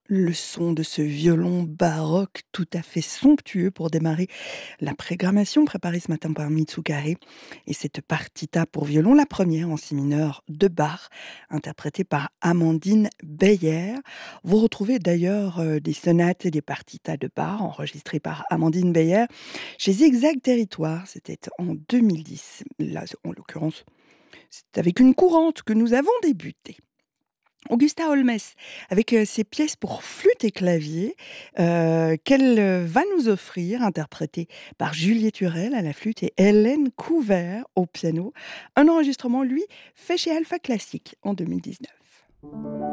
Le son de ce violon baroque tout à fait somptueux pour démarrer la programmation préparée ce matin par Mitsukare et cette partita pour violon, la première en si mineur de Bach, interprétée par Amandine Beyer. Vous retrouvez d'ailleurs des sonates et des partitas de Bach enregistrées par Amandine Beyer chez Zigzag Territoire. C'était en 2010. Là, en l'occurrence, c'est avec une courante que nous avons débuté. Augusta Holmes, avec ses pièces pour flûte et clavier, qu'elle va nous offrir, interprétées par Juliette Hurel à la flûte et Hélène Couvert au piano. Un enregistrement, lui, fait chez Alpha Classique en 2019.